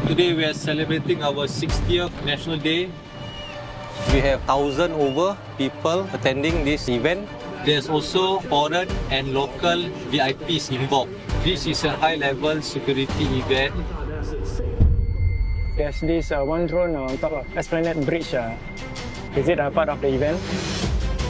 Today we are celebrating our 60th National Day. We have 1,000 over people attending this event. There's also foreign and local VIPs involved. This is a high-level security event. There's this one drone on top of Esplanade Bridge. Is it a part of the event?